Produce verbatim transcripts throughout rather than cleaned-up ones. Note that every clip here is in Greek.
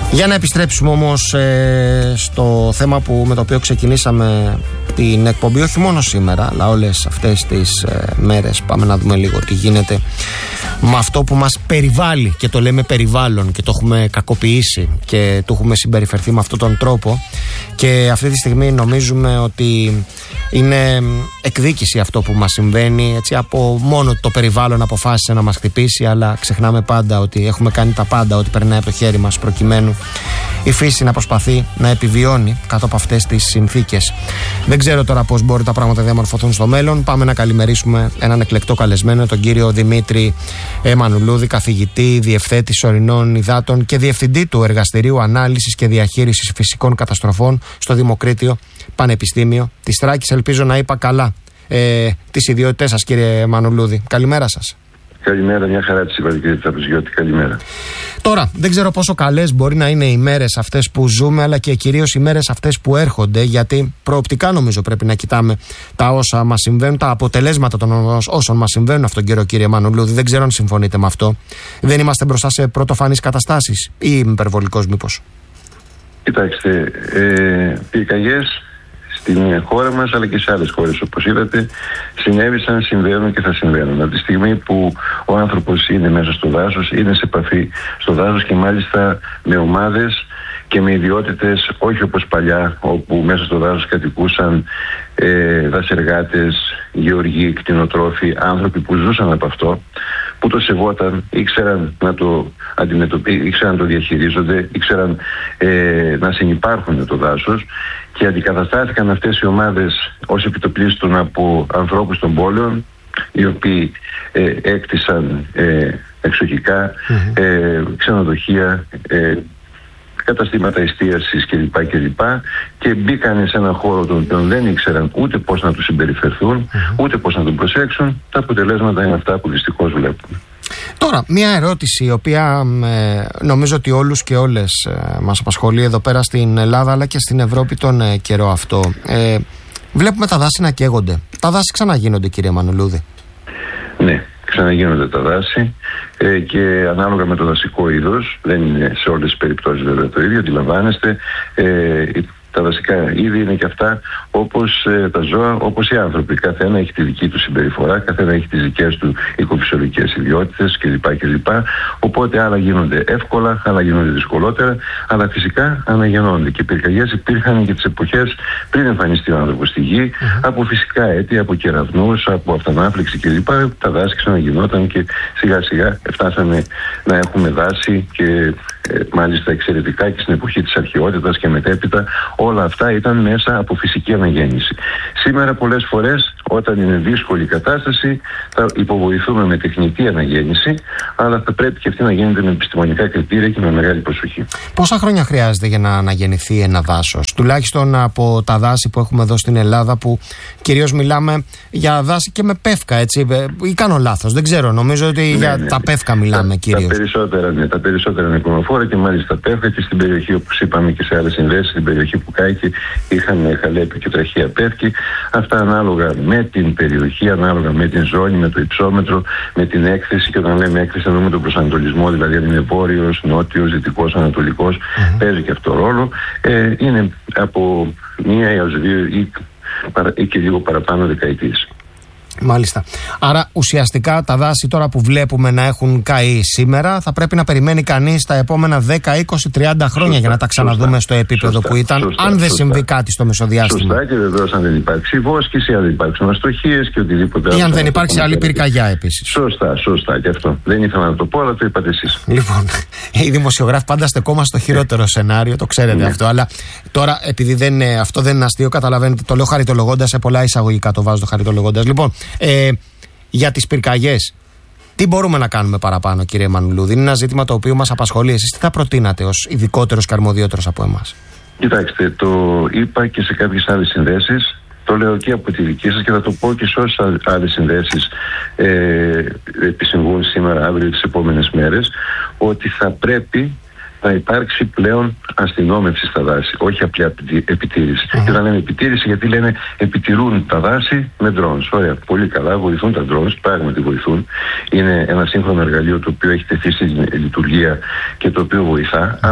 Για να επιστρέψουμε όμως ε, στο θέμα που, με το οποίο ξεκινήσαμε την εκπομπή, όχι μόνο σήμερα, αλλά όλες αυτές τις ε, μέρες. Πάμε να δούμε λίγο τι γίνεται με αυτό που μας περιβάλλει, και το λέμε περιβάλλον και το έχουμε κακοποιήσει και το έχουμε συμπεριφερθεί με αυτόν τον τρόπο, και αυτή τη στιγμή νομίζουμε ότι είναι εκδίκηση αυτό που μας συμβαίνει, έτσι, από μόνο το περιβάλλον αποφάσισε να μας χτυπήσει, αλλά ξεχνάμε πάντα ότι έχουμε κάνει τα πάντα, ότι περνάει από το χέρι μας, προκειμένου η φύση να προσπαθεί να επιβιώνει κάτω από αυτές τις συνθήκες. Δεν ξέρω τώρα πώς μπορεί τα πράγματα να διαμορφωθούν στο μέλλον. Πάμε να καλημερίσουμε έναν εκλεκτό καλεσμένο, τον κύριο Δημήτρη Μανουλούδη, καθηγητή, διευθέτης ορεινών υδάτων και διευθυντή του Εργαστηρίου Ανάλυσης και Διαχείρισης Φυσικών Καταστροφών στο Δημοκρίτιο Πανεπιστήμιο της Θράκης. Ελπίζω να είπα καλά ε, τις ιδιότητές σας, κύριε Μανουλούδη. Καλημέρα σας. Καλημέρα, μια χαρά της είπατε, κύριε Τραπεζιώτη. Καλημέρα. Τώρα, δεν ξέρω πόσο καλές μπορεί να είναι οι μέρες αυτές που ζούμε, αλλά και κυρίως οι μέρες αυτές που έρχονται, γιατί προοπτικά νομίζω πρέπει να κοιτάμε τα όσα μας συμβαίνουν, τα αποτελέσματα των όσων μας συμβαίνουν αυτόν τον καιρό, κύριε Μανουλούδη. Δεν ξέρω αν συμφωνείτε με αυτό. Δεν είμαστε μπροστά σε πρωτοφανείς καταστάσεις, ή είμαι υπερβολικός μήπως? Κοιτάξτε, ε, πυρκαγιές στην χώρα μας αλλά και σε άλλες χώρες, όπως είδατε, συνέβησαν, συμβαίνουν και θα συμβαίνουν. Από τη στιγμή που ο άνθρωπος είναι μέσα στο δάσος, είναι σε επαφή στο δάσος, και μάλιστα με ομάδες και με ιδιότητες, όχι όπως παλιά, όπου μέσα στο δάσος κατοικούσαν ε, δασεργάτες, γεωργοί, κτηνοτρόφοι, άνθρωποι που ζούσαν από αυτό, που το σεβόταν, ήξεραν να το αντιμετωπίσουν, ήξεραν να το διαχειρίζονται, ήξεραν ε, να συνυπάρχουν με το δάσος, και αντικαταστάθηκαν αυτές οι ομάδες ως επιτοπλίστων από ανθρώπους των πόλεων, οι οποίοι ε, έκτισαν ε, εξοχικά, mm-hmm. ε, ξενοδοχεία, ε, καταστήματα εστίασης κλπ. κλπ. Και μπήκαν σε έναν χώρο τον οποίο δεν ήξεραν ούτε πώς να τους συμπεριφερθούν, mm-hmm. ούτε πώς να τον προσέξουν. Τα αποτελέσματα είναι αυτά που δυστυχώς βλέπουμε. Τώρα, μια ερώτηση η οποία ε, νομίζω ότι όλους και όλες ε, μας απασχολεί εδώ πέρα στην Ελλάδα αλλά και στην Ευρώπη τον ε, καιρό αυτό. Ε, βλέπουμε τα δάση να καίγονται. Τα δάση ξαναγίνονται, κύριε Μανουλούδη? Ναι, ξαναγίνονται τα δάση ε, και ανάλογα με το δασικό είδος. Δεν είναι σε όλες τις περιπτώσεις βέβαια το ίδιο, αντιλαμβάνεστε. Ε, Τα δασικά είδη είναι και αυτά όπως ε, τα ζώα, όπως οι άνθρωποι. Κάθε ένα έχει τη δική του συμπεριφορά, κάθε ένα έχει τις δικές του οικοφυσιολογικές ιδιότητες κλπ. κλπ. Οπότε άλλα γίνονται εύκολα, άλλα γίνονται δυσκολότερα, αλλά φυσικά αναγεννώνται. Και οι πυρκαγιές υπήρχαν και τις εποχές πριν εμφανιστεί ο άνθρωπος στη γη, mm-hmm. από φυσικά αίτια, από κεραυνούς, από αυτανάφλεξη κλπ. Τα δάση ξαναγινόταν και σιγά σιγά φτάσαμε να έχουμε δάση, και ε, μάλιστα εξαιρετικά και στην εποχή της αρχαιότητας και μετέπειτα. Όλα αυτά ήταν μέσα από φυσική αναγέννηση. Σήμερα πολλές φορές, όταν είναι δύσκολη η κατάσταση, θα υποβοηθούμε με τεχνητή αναγέννηση, αλλά θα πρέπει και αυτή να γίνεται με επιστημονικά κριτήρια και με μεγάλη προσοχή. Πόσα χρόνια χρειάζεται για να αναγεννηθεί ένα δάσος? Τουλάχιστον από τα δάση που έχουμε εδώ στην Ελλάδα, που κυρίως μιλάμε για δάση και με πεύκα, έτσι, ή κάνω λάθος? Δεν ξέρω, νομίζω ότι ναι, για ναι, τα πεύκα μιλάμε κυρίως. Τα περισσότερα, ναι, τα περισσότερα είναι κρονοφόρα, και μάλιστα πεύκα, και στην περιοχή, όπως είπαμε και σε άλλες συνδέσεις, στην περιοχή που κάηκε, είχαν χαλέπη και τραχεία πεύκη. Αυτά ανάλογα με την περιοχή, ανάλογα με την ζώνη, με το υψόμετρο, με την έκθεση. Και όταν λέμε έκθεση, εννοούμε τον προσανατολισμό, δηλαδή αν είναι βόρειος, νότιος, δυτικός, ανατολικός, mm-hmm. παίζει και αυτό ρόλο. Ε, είναι από μία έως δύο ή, ή και λίγο παραπάνω δεκαετίες. Μάλιστα. Άρα ουσιαστικά τα δάση τώρα που βλέπουμε να έχουν καεί σήμερα, θα πρέπει να περιμένει κανείς τα επόμενα δέκα, είκοσι, τριάντα χρόνια σωστά, για να τα ξαναδούμε σωστά, στο επίπεδο σωστά, που ήταν, σωστά, αν δεν σωστά. συμβεί κάτι στο μεσοδιάστημα. Σωστά, και βεβαίως αν δεν υπάρξει βόσκηση, αν δεν υπάρξουν αστοχίες και οτιδήποτε άλλο. Ή αν δεν υπάρξει άλλη πυρκαγιά επίσης. Σωστά, σωστά, και αυτό. Δεν ήθελα να το πω, αλλά το είπατε εσείς. Λοιπόν, οι δημοσιογράφοι πάντα στεκόμαστε στο χειρότερο σενάριο, το ξέρετε αυτό. Αλλά τώρα, επειδή δεν, αυτό δεν είναι αστείο, καταλαβαίνετε, το λέω χαριτολογώντας, σε πολλά εισαγωγικά το βάζω το χαριτολογώντας. Λοιπόν, Ε, για τις πυρκαγιές, τι μπορούμε να κάνουμε παραπάνω, κύριε Μανουλούδη? Είναι ένα ζήτημα το οποίο μας απασχολεί. Εσείς τι θα προτείνατε ως ειδικότερος και αρμοδιότερος από εμάς? Κοιτάξτε, το είπα και σε κάποιες άλλες συνδέσεις, το λέω και από τη δική σας, και θα το πω και σε όσες άλλες συνδέσεις ε, επισυμβούν σήμερα, αύριο, τις επόμενες μέρες, ότι θα πρέπει να υπάρξει πλέον αστυνόμευση στα δάση, όχι απλά επιτήρηση. Mm-hmm. Και όταν λένε επιτήρηση, γιατί λένε επιτηρούν τα δάση με drones. Ωραία, πολύ καλά, βοηθούν τα drones, πράγματι βοηθούν. Είναι ένα σύγχρονο εργαλείο το οποίο έχει τεθεί στη λειτουργία και το οποίο βοηθά, mm-hmm. αλλά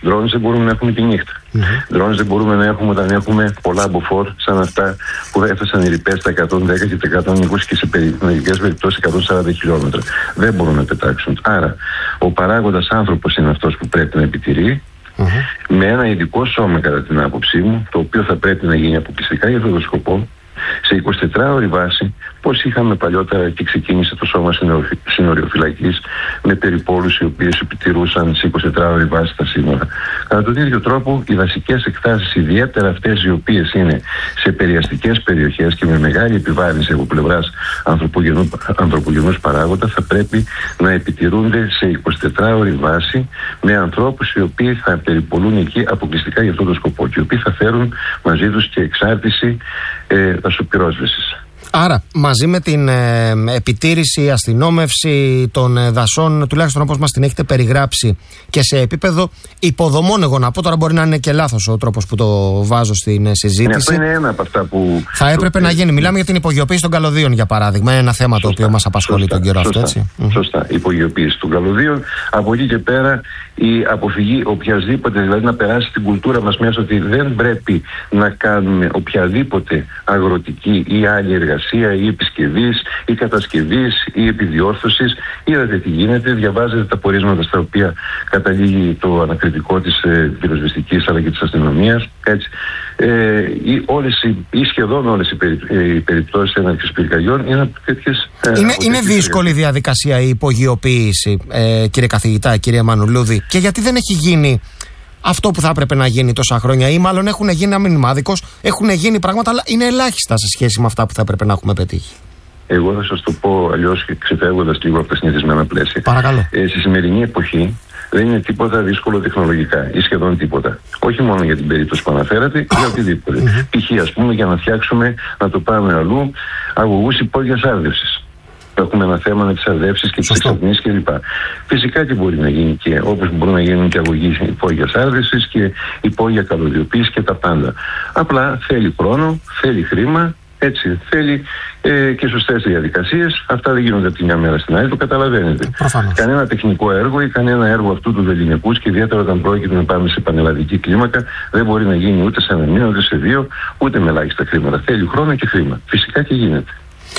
Drones δεν μπορούμε να έχουμε τη νύχτα. Mm-hmm. Drones δεν μπορούμε να έχουμε όταν έχουμε πολλά μποφόρ, σαν αυτά που έφτασαν οι ρηπές στα εκατόν δέκα και τα εκατόν είκοσι και σε μερικές περιπτώσεις εκατόν σαράντα χιλιόμετρα. Δεν μπορούν να πετάξουν. Άρα, ο παράγοντας άνθρωπος είναι αυτός που πρέπει να επιτηρεί. Mm-hmm. Με ένα ειδικό σώμα, κατά την άποψή μου, το οποίο θα πρέπει να γίνει αποκλειστικά για αυτόν τον σκοπό, σε εικοσιτετράωρη βάση, πώς είχαμε παλιότερα και ξεκίνησε το σώμα συνοριοφυλακής με περιπόλους οι οποίες επιτηρούσαν σε εικοσιτετράωρη βάση τα σύνορα. Κατά τον ίδιο τρόπο, οι δασικές εκτάσεις, ιδιαίτερα αυτές οι οποίες είναι σε περιαστικές περιοχές και με μεγάλη επιβάρυνση από πλευράς ανθρωπογενού, ανθρωπογενούς παράγοντα, θα πρέπει να επιτηρούνται σε εικοσιτετράωρη βάση με ανθρώπους οι οποίοι θα περιπολούν εκεί αποκλειστικά για αυτόν τον σκοπό και οι οποίοι θα φέρουν μαζί τους και εξάρτηση ε, δασοπυρόσβεσης. Άρα, μαζί με την ε, επιτήρηση, αστυνόμευση των ε, δασών, τουλάχιστον όπως μας την έχετε περιγράψει, και σε επίπεδο υποδομών, εγώ να πω, τώρα μπορεί να είναι και λάθος ο τρόπος που το βάζω στην ε, συζήτηση. Ναι, αυτό είναι ένα από αυτά που θα έπρεπε το... να γίνει. Μιλάμε για την υπογειοποίηση των καλωδίων, για παράδειγμα. Είναι ένα θέμα σωστά, το οποίο μας απασχολεί σωστά, τον καιρό αυτό, έτσι. Σωστά. Η υπογειοποίηση των καλωδίων. Από εκεί και πέρα, η αποφυγή οποιασδήποτε, δηλαδή να περάσει την κουλτούρα μας μέσα ότι δεν πρέπει να κάνουμε οποιαδήποτε αγροτική ή άλλη εργασία ή επισκευής ή κατασκευής ή επιδιόρθωσης. Είδατε τι γίνεται, διαβάζετε τα πορίσματα στα οποία καταλήγει το ανακριτικό της ε, πυροσβεστικής αλλά και της αστυνομίας. Έτσι. Ε, ή, όλες οι, ή σχεδόν όλες οι, περι, ε, οι περιπτώσεις έναρξης πυρκαγιών είναι από τέτοιες. Ε, είναι από είναι δύσκολη διαδικασία η υπογειοποίηση, ε, κύριε καθηγητά, κύριε Μανουλούδη, και γιατί δεν έχει γίνει αυτό που θα έπρεπε να γίνει τόσα χρόνια, ή μάλλον έχουν γίνει, να μην είμαι άδικος, έχουν γίνει πράγματα, αλλά είναι ελάχιστα σε σχέση με αυτά που θα έπρεπε να έχουμε πετύχει. Εγώ θα σας το πω αλλιώς και ξεφεύγοντας λίγο από τα συνηθισμένα πλαίσια. Παρακαλώ. Ε, στη σημερινή εποχή δεν είναι τίποτα δύσκολο τεχνολογικά ή σχεδόν τίποτα. Όχι μόνο για την περίπτωση που αναφέρατε, για οτιδήποτε. Mm-hmm. Π.χ. ας πούμε για να φτιάξουμε, να το πάμε αλλού, αγωγούς υπόγειας άρδευσης. Έχουμε ένα θέμα με τις αρδεύσεις και τις εξατμίσεις κλπ. Φυσικά και μπορεί να γίνει και όπως μπορεί να γίνουν και αγωγή υπόγειας άρδευσης και υπόγεια καλωδιοποίηση και τα πάντα. Απλά θέλει χρόνο, θέλει χρήμα, έτσι, θέλει ε, και σωστές διαδικασίες. Αυτά δεν γίνονται από τη μια μέρα στην άλλη, το καταλαβαίνετε. Προφανώς. Κανένα τεχνικό έργο ή κανένα έργο αυτού του ελληνικούς και ιδιαίτερα όταν πρόκειται να πάμε σε πανελλαδική κλίμακα δεν μπορεί να γίνει ούτε σε ένα μήνα, ούτε σε δύο, ούτε με ελάχιστα χρήματα. Θέλει χρόνο και χρήμα. Φυσικά και γίνεται.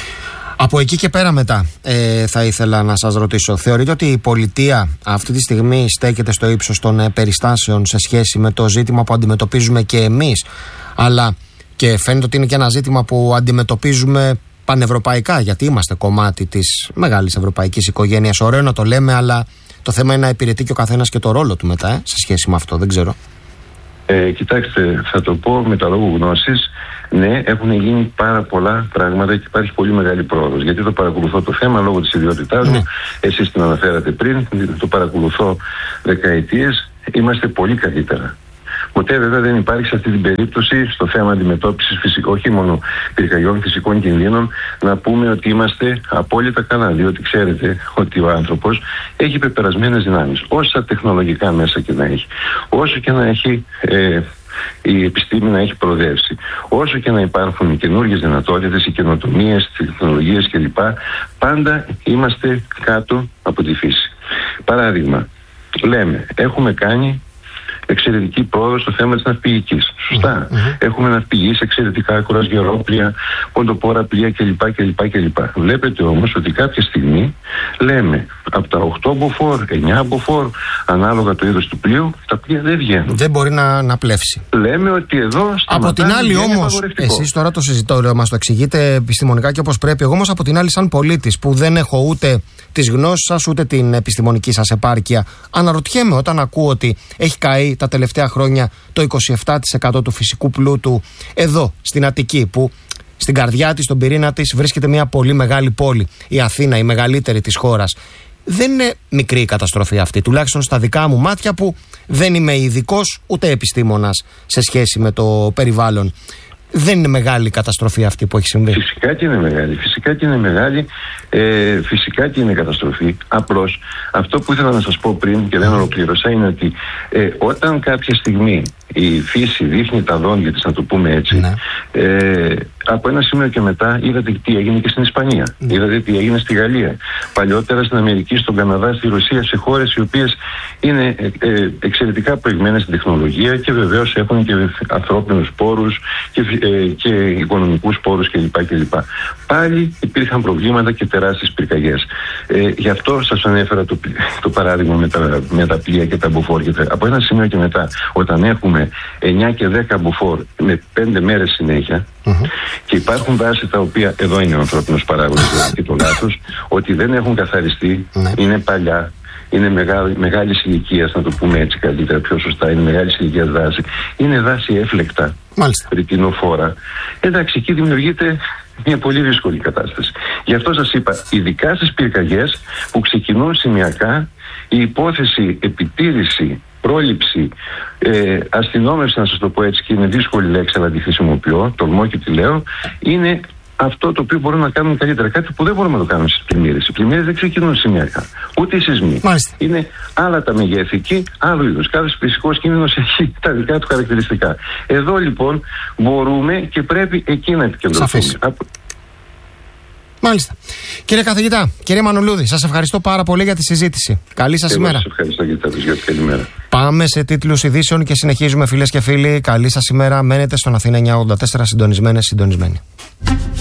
Από εκεί και πέρα μετά ε, θα ήθελα να σας ρωτήσω, θεωρείτε ότι η πολιτεία αυτή τη στιγμή στέκεται στο ύψος των ε, περιστάσεων σε σχέση με το ζήτημα που αντιμετωπίζουμε και εμείς, αλλά και φαίνεται ότι είναι και ένα ζήτημα που αντιμετωπίζουμε πανευρωπαϊκά, γιατί είμαστε κομμάτι της μεγάλης ευρωπαϊκής οικογένειας? Ωραίο να το λέμε, αλλά το θέμα είναι να υπηρετεί και ο καθένας και το ρόλο του μετά ε, σε σχέση με αυτό, δεν ξέρω. Ε, κοιτάξτε, θα το πω με τα λόγου γνώσης. Ναι, έχουν γίνει πάρα πολλά πράγματα και υπάρχει πολύ μεγάλη πρόοδος. Γιατί το παρακολουθώ το θέμα λόγω της ιδιότητάς μου. Ναι. Εσείς την αναφέρατε πριν, το παρακολουθώ δεκαετίες. Είμαστε πολύ καλύτερα. Ποτέ βέβαια δεν υπάρχει σε αυτή την περίπτωση στο θέμα αντιμετώπισης φυσικών, όχι μόνο πυρκαγιών, φυσικών κινδύνων, να πούμε ότι είμαστε απόλυτα καλά. Διότι ξέρετε ότι ο άνθρωπος έχει πεπερασμένες δυνάμεις, όσα τεχνολογικά μέσα και να έχει, όσο και να έχει ε, η επιστήμη να έχει προοδεύσει, όσο και να υπάρχουν καινούργιες δυνατότητες, οι καινοτομίες, τεχνολογίες κλπ. Πάντα είμαστε κάτω από τη φύση. Παράδειγμα, λέμε, έχουμε κάνει εξαιρετική πρόοδο στο θέμα της ναυπηγικής. Σωστά. Mm-hmm. Έχουμε ναυπηγήσει εξαιρετικά, κουρασγερόπλια, ποντοπόρα πλοία κλπ. κλπ, κλπ. Βλέπετε όμως ότι κάποια στιγμή λέμε από τα οκτώ μποφόρ, εννιά μποφόρ, ανάλογα το είδος του πλοίου, τα πλοία δεν βγαίνουν. Δεν μπορεί να, να πλεύσει. Λέμε ότι εδώ από την άλλη όμως, εσείς τώρα το συζητώ, μας το εξηγείτε επιστημονικά και όπως πρέπει. Εγώ όμως από την άλλη, σαν πολίτης που δεν έχω ούτε τις γνώσεις σας ούτε την επιστημονική σας επάρκεια, αναρωτιέμαι όταν ακούω ότι έχει καεί τα τελευταία χρόνια το είκοσι επτά τοις εκατό του φυσικού πλούτου εδώ στην Αττική, που στην καρδιά της, στον πυρήνα της, βρίσκεται μια πολύ μεγάλη πόλη, η Αθήνα, η μεγαλύτερη της χώρας. Δεν είναι μικρή η καταστροφή αυτή, τουλάχιστον στα δικά μου μάτια, που δεν είμαι ειδικός ούτε επιστήμονας σε σχέση με το περιβάλλον. Δεν είναι μεγάλη η καταστροφή αυτή που έχει συμβεί? Φυσικά και είναι μεγάλη. Φυσικά και είναι μεγάλη. Ε, φυσικά και είναι καταστροφή. Απλώς αυτό που ήθελα να σας πω πριν και δεν ολοκλήρωσα είναι ότι ε, όταν κάποια στιγμή η φύση δείχνει τα δόντια της, να το πούμε έτσι, ναι. ε, από ένα σημείο και μετά είδατε τι έγινε και στην Ισπανία. Mm. Είδατε τι έγινε στη Γαλλία. Παλιότερα στην Αμερική, στον Καναδά, στη Ρωσία, σε χώρες οι οποίες είναι ε, ε, εξαιρετικά προηγμένες στην τεχνολογία και βεβαίως έχουν και ανθρώπινους πόρους και, ε, και οικονομικούς πόρους κλπ. κλπ. Πάλι υπήρχαν προβλήματα και τεράστιες πυρκαγιές. Ε, γι' αυτό σας ανέφερα το, το παράδειγμα με τα, με τα πλοία και τα μποφόρ. Από ένα σημείο και μετά, όταν έχουμε εννιά και δέκα μποφόρ με πέντε μέρες συνέχεια, mm-hmm. και υπάρχουν δάση τα οποία, εδώ είναι ο ανθρώπινος παράγοντας και το λάθος, ότι δεν έχουν καθαριστεί, mm-hmm. είναι παλιά, είναι μεγάλη, μεγάλης ηλικίας, να το πούμε έτσι καλύτερα, πιο σωστά, είναι μεγάλης ηλικίας δάση, είναι δάση έφλεκτα, ρητινοφόρα. Εντάξει, εκεί δημιουργείται μια πολύ δύσκολη κατάσταση. Γι' αυτό σας είπα, ειδικά στις πυρκαγιές που ξεκινούν σημειακά, η υπόθεση επιτήρηση, πρόληψη, ε, αστυνόμευση, να σας το πω έτσι, και είναι δύσκολη λέξη αλλά τη χρησιμοποιώ, τολμώ και τη λέω, είναι αυτό το οποίο μπορούμε να κάνουμε καλύτερα. Κάτι που δεν μπορούμε να το κάνουμε στις πλημμύρες. Οι πλημμύρες δεν ξεκινούν σημειακά. Ούτε οι σεισμοί. Μάλιστα. Είναι άλλα τα μεγέθη εκεί, άλλο είδος. Κάθε φυσικός κίνδυνος έχει τα δικά του χαρακτηριστικά. Εδώ λοιπόν μπορούμε και πρέπει εκεί να επικεντρωθούμε. Μάλιστα. Κύριε καθηγητά, κύριε Μανουλούδη, σας ευχαριστώ πάρα πολύ για τη συζήτηση. Καλή σας ημέρα. Σας ευχαριστώ για την καλημέρα. Πάμε σε τίτλους ειδήσεων και συνεχίζουμε, φίλες και φίλοι. Καλή σας ημέρα. Μένετε στον Αθήνα εννιακόσια ογδόντα τέσσερα, συντονισμένες, συντονισμένοι.